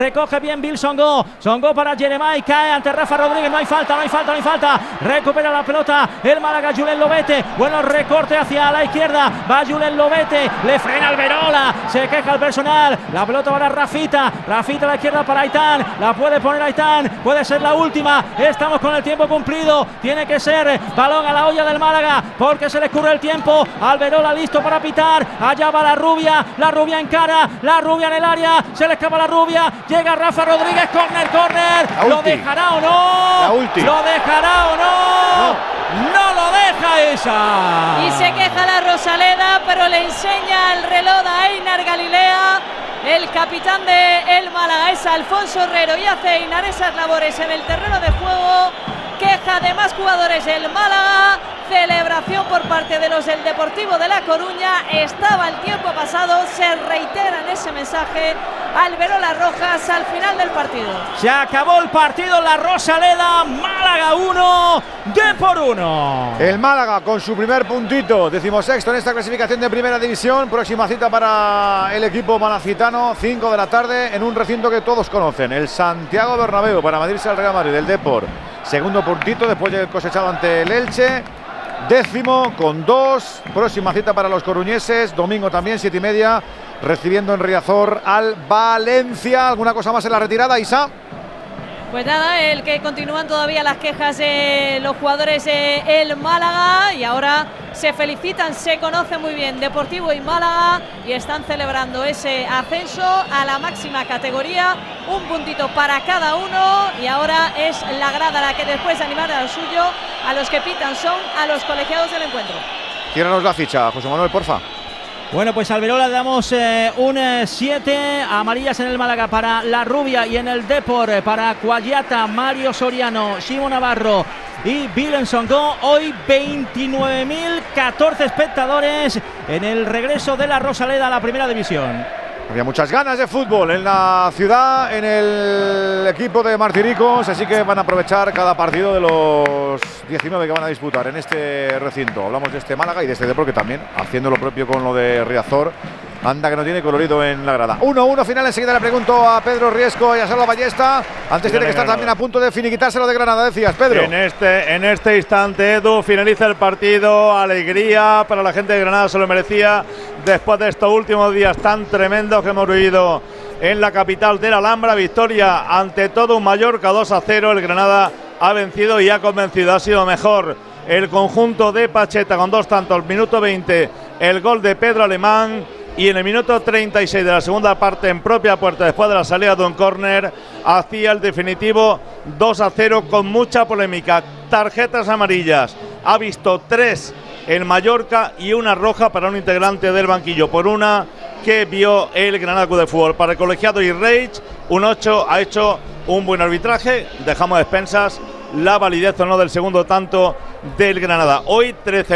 Recoge bien Bill Songo para Jeremai, cae ante Rafa Rodríguez, no hay falta. Recupera la pelota el Málaga, Julen Lobete, bueno recorte hacia la izquierda, va Julen Lobete, le frena al Verola, se queja el personal, la pelota va a Rafita a la izquierda para Aitán, la puede poner Aitán, puede ser la última, estamos con el tiempo cumplido, tiene que ser balón a la olla del Málaga, porque se le escurre el tiempo, al Verola listo para pitar, allá va la rubia encara, la rubia en el área, se le escapa la rubia, llega Rafa Rodríguez, córner, ¿lo dejará o no? ¿Lo dejará o no? No lo deja esa. Y se queja la Rosaleda, pero le enseña el reloj a Einar Galilea. El capitán de el Málaga es Alfonso Herrero y hace Einar esas labores en el terreno de juego. Queja de más jugadores el Málaga. Celebración por parte de los del Deportivo de La Coruña. Estaba el tiempo pasado. Se reitera en ese mensaje al Verola Rojas al final del partido. Se acabó el partido, la Rosaleda. Málaga 1, Depor 1. El Málaga con su primer puntito, 16º en esta clasificación de Primera División. Próxima cita para el equipo malacitano, 5 de la tarde, en un recinto que todos conocen, el Santiago Bernabéu, para medirse al Real Madrid, el Depor. Segundo puntito después de cosechado ante el Elche. 10º con 2. Próxima cita para los coruñeses, domingo también, 7:30, recibiendo en Riazor al Valencia. ¿Alguna cosa más en la retirada, Isa? Pues nada, el que continúan todavía las quejas de los jugadores del Málaga y ahora se felicitan, se conocen muy bien Deportivo y Málaga y están celebrando ese ascenso a la máxima categoría, un puntito para cada uno y ahora es la grada la que después de animar a lo suyo, a los que pitan son a los colegiados del encuentro. Tíranos la ficha, José Manuel, porfa. Bueno, pues al Verola le damos un 7, amarillas en el Málaga para la rubia y en el Depor para Cuayata, Mario Soriano, Shimo Navarro y Bill Songo. Hoy 29.014 espectadores en el regreso de la Rosaleda a la Primera División. Había muchas ganas de fútbol en la ciudad, en el equipo de Martiricos, así que van a aprovechar cada partido de los 19 que van a disputar en este recinto. Hablamos de este Málaga y de este Depor, que también, haciendo lo propio con lo de Riazor, anda que no tiene colorido en la grada. 1-1 final, enseguida le pregunto a Pedro Riesco y a Salva Ballesta. Antes tiene que estar también a punto de finiquitarse lo de Granada, decías, Pedro. En este instante, Edu, finaliza el partido. Alegría para la gente de Granada, se lo merecía después de estos últimos días tan tremendos que hemos vivido en la capital de la Alhambra. Victoria ante todo un Mallorca 2-0. El Granada ha vencido y ha convencido. Ha sido mejor el conjunto de Pacheta con 2 tantos. Minuto 20, el gol de Pedro Alemán. Y en el minuto 36 de la segunda parte, en propia puerta, después de la salida de un córner, hacía el definitivo 2-0 con mucha polémica. Tarjetas amarillas. Ha visto 3 el Mallorca y una roja para un integrante del banquillo, por una que vio el Granada Club de Fútbol. Para el colegiado y Reich, un 8, ha hecho un buen arbitraje. Dejamos a expensas la validez o no del segundo tanto del Granada. Hoy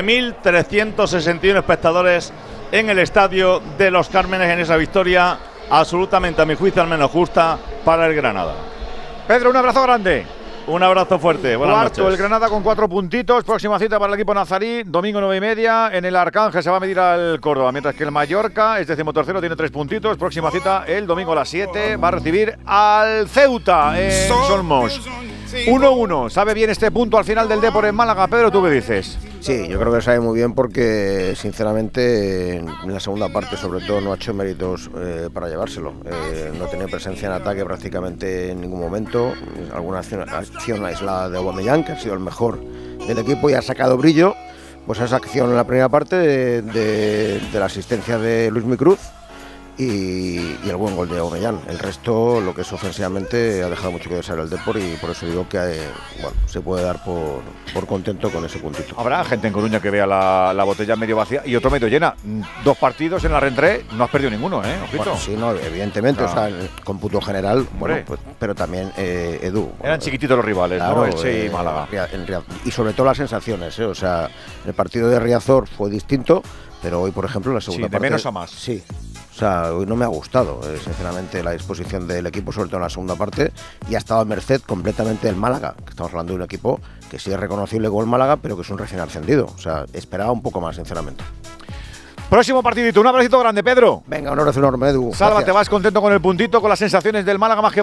13.361 espectadores en el estadio de Los Cármenes, en esa victoria absolutamente, a mi juicio, al menos justa para el Granada. Pedro, un abrazo grande. Un abrazo fuerte, buenas noches. El Granada con 4 puntitos, próxima cita para el equipo nazarí, domingo 9:30, en el Arcángel se va a medir al Córdoba, mientras que el Mallorca es 13º, tiene 3 puntitos, próxima cita el domingo a las 7, va a recibir al Ceuta en Solmos. 1-1, ¿sabe bien este punto al final del Depor en Málaga? Pedro, ¿tú qué dices? Sí, yo creo que sabe muy bien porque, sinceramente, en la segunda parte, sobre todo, no ha hecho méritos para llevárselo. No tenía presencia en ataque prácticamente en ningún momento. Alguna acción aislada de Aubameyang, que ha sido el mejor del equipo y ha sacado brillo. Pues esa acción en la primera parte de la asistencia de Luis Micruz y el buen gol de Aubameyang. El resto, lo que es ofensivamente, ha dejado mucho que desear el Depor y por eso digo que bueno, se puede dar por contento con ese puntito. Habrá gente en Coruña que vea la botella medio vacía y otro medio llena. 2 partidos en la Rentré, no has perdido ninguno, Ojito. Bueno, sí, no, evidentemente, o sea, cómputo general, bueno, pues, pero también Edu. Eran chiquititos los rivales, claro, ¿no? Elche y Málaga. Y sobre todo las sensaciones, o sea, el partido de Riazor fue distinto, pero hoy, por ejemplo, la segunda parte. De menos a más. Sí. O sea, hoy no me ha gustado, sinceramente, la disposición del equipo, sobre todo en la segunda parte, y ha estado a merced completamente del Málaga, que estamos hablando de un equipo que sí es reconocible como el Málaga, pero que es un recién ascendido. O sea, esperaba un poco más, sinceramente. Próximo partidito, un abracito grande, Pedro. Venga, un abrazo enorme, Edu. Salva, Gracias. ¿te vas contento con el puntito, con las sensaciones del Málaga más que